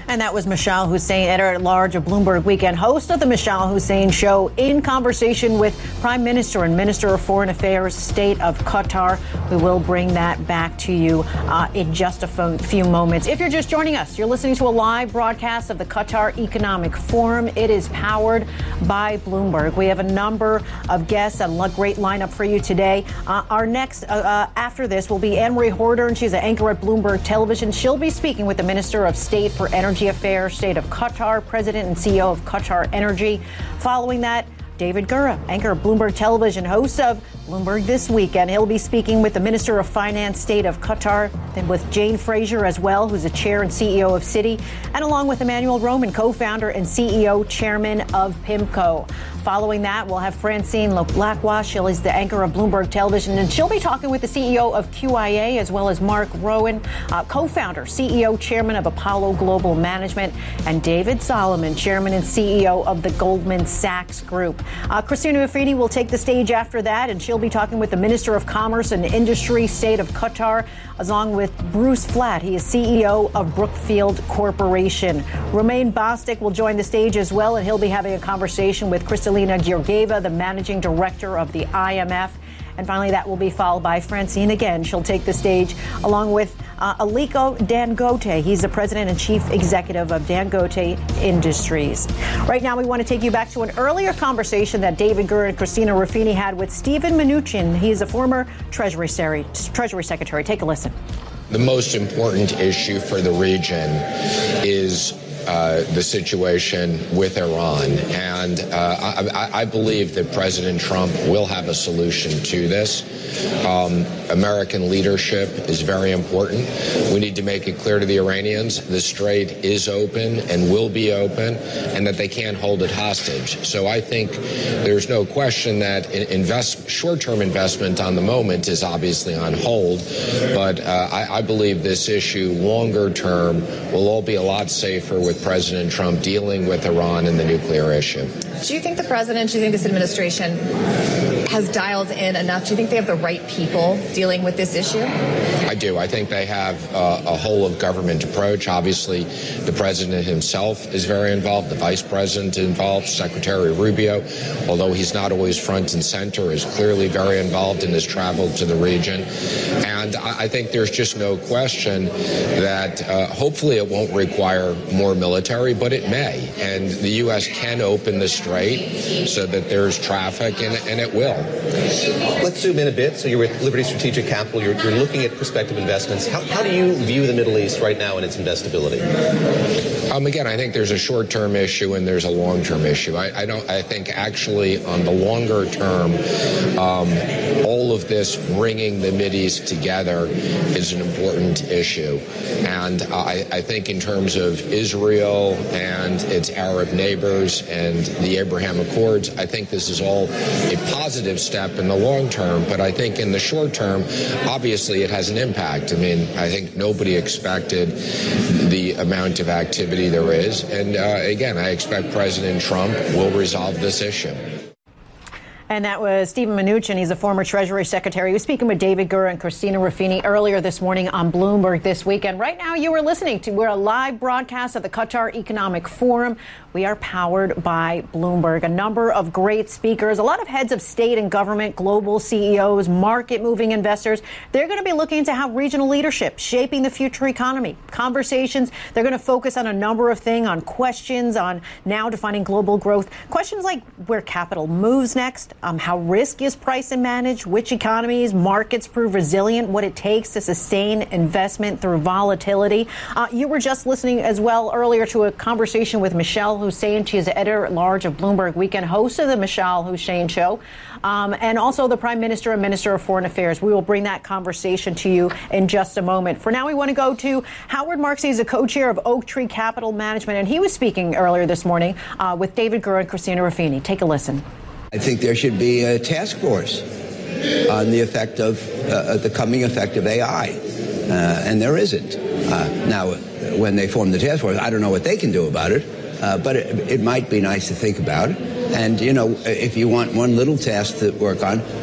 And that was Mishal Hussein, editor-at-large of Bloomberg Weekend, host of the Mishal Hussein Show, in conversation with Prime Minister and Minister of Foreign Affairs, State of Qatar. We will bring that back to you in just a few moments. If you're just joining us, you're listening to a live broadcast of the Qatar Economic Forum. It is powered by Bloomberg. We have a number of guests, a great lineup for you today. Our next, after this, will be Anne-Marie Horder, and she's an anchor at Bloomberg Television. She'll be speaking with the Minister of State for Energy Affairs, State of Qatar, President and CEO of Qatar Energy. Following that, David Gura, anchor of Bloomberg Television, host of Bloomberg This Weekend. He'll be speaking with the Minister of Finance, State of Qatar, then with Jane Fraser as well, who's the chair and CEO of Citi, and along with Emmanuel Roman, co-founder and CEO, chairman of PIMCO. Following that, we'll have Francine Lacroix. She is the anchor of Bloomberg Television, and she'll be talking with the CEO of QIA, as well as Mark Rowan, co-founder, CEO, chairman of Apollo Global Management, and David Solomon, chairman and CEO of the Goldman Sachs Group. Christina Ruffini will take the stage after that, and she'll be talking with the Minister of Commerce and Industry, State of Qatar, along with Bruce Flatt. He is CEO of Brookfield Corporation. Romain Bostic will join the stage as well, and he'll be having a conversation with Kristalina Georgieva, the managing director of the IMF. And finally, that will be followed by Francine again. She'll take the stage along with Aliko Dangote. He's the president and chief executive of Dangote Industries. Right now, we want to take you back to an earlier conversation that David Gura and Christina Ruffini had with Steven Mnuchin. He's a former Treasury Secretary. Take a listen. The most important issue for the region is the situation with Iran. And I believe that President Trump will have a solution to this. American leadership is very important. We need to make it clear to the Iranians the strait is open and will be open, and that they can't hold it hostage. So I think there's no question that short-term investment on the moment is obviously on hold, but I believe this issue longer term will all be a lot safer with President Trump dealing with Iran and the nuclear issue. Do you think the president, do you think this administration has dialed in enough? Do you think they have the right people dealing with this issue? I do. I think they have a whole of government approach. Obviously, the president himself is very involved, the vice president involved, Secretary Rubio, although he's not always front and center, is clearly very involved in his travel to the region. And I think there's just no question that hopefully it won't require more military, but it may. And the U.S. can open the strait so that there's traffic, and it will. Let's zoom in a bit. So you're with Liberty Strategic Capital. You're looking at prospective investments. How do you view the Middle East right now and its investability? Again, I think there's a short-term issue and there's a long-term issue. I think actually on the longer term, all of this bringing the Mideast together is an important issue. And I think in terms of Israel and its Arab neighbors and the Abraham Accords, I think this is all a positive step in the long term. But I think in the short term, obviously it has an impact. I mean, I think nobody expected the amount of activity there is. And again, I expect President Trump will resolve this issue. And that was Steven Mnuchin. He's a former Treasury Secretary. He was speaking with David Gura and Christina Ruffini earlier this morning on Bloomberg This Weekend. Right now, you are listening to, we're a live broadcast of the Qatar Economic Forum. We are powered by Bloomberg. A number of great speakers, a lot of heads of state and government, global CEOs, market-moving investors. They're going to be looking into how regional leadership shaping the future economy. Conversations, they're going to focus on a number of things, on questions, on now defining global growth. Questions like where capital moves next, how risk is priced and managed, which economies, markets prove resilient, what it takes to sustain investment through volatility. You were just listening as well earlier to a conversation with Mishal Hussein. She is the editor-at-large of Bloomberg Weekend, host of the Mishal Hussein Show, and also the Prime Minister and Minister of Foreign Affairs. We will bring that conversation to you in just a moment. For now, we want to go to Howard Marks. He's a co-chair of Oaktree Capital Management, and he was speaking earlier this morning with David Gura and Christina Ruffini. Take a listen. I think there should be a task force on the effect of the coming effect of AI, and there isn't. Now, when they form the task force, I don't know what they can do about it, but it might be nice to think about. And, you know, if you want one little task to work on,